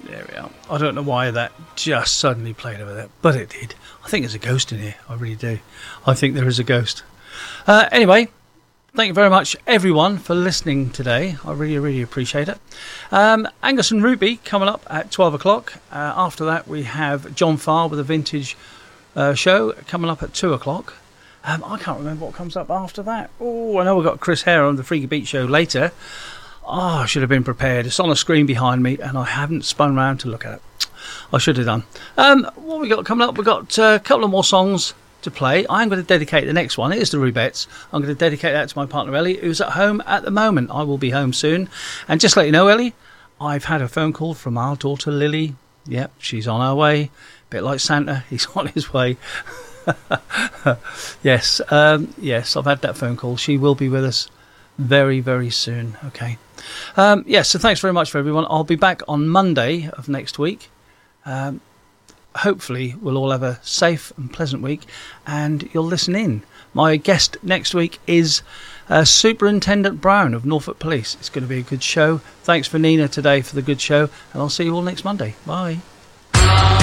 There we are. I don't know why that just suddenly played over there, but it did. I think there's a ghost in here. I really do. I think there is a ghost. Anyway, thank you very much, everyone, for listening today. I really, really appreciate it. Angus and Ruby coming up at 12 o'clock. After that, we have John Farr with a vintage show coming up at 2 o'clock. I can't remember what comes up after that. Oh, I know we've got Chris Hare on the Freaky Beat show later. Oh, I should have been prepared. It's on a screen behind me, and I haven't spun around to look at it. I should have done. What we got coming up? We've got a couple of more songs to play. I'm going to dedicate the next one. It is the Rubettes. I'm going to dedicate that to my partner Ellie, who's at home at the moment. I will be home soon. And just to let you know, Ellie, I've had a phone call from our daughter Lily. Yep, she's on her way. A bit like Santa, he's on his way. Yes, I've had that phone call. She will be with us very, very soon. Okay. So thanks very much for everyone. I'll be back on Monday of next week. Hopefully we'll all have a safe and pleasant week, and you'll listen in. My guest next week is Superintendent Brown of Norfolk Police. It's going to be a good show. Thanks for Nina today for the good show, and I'll see you all next Monday. Bye.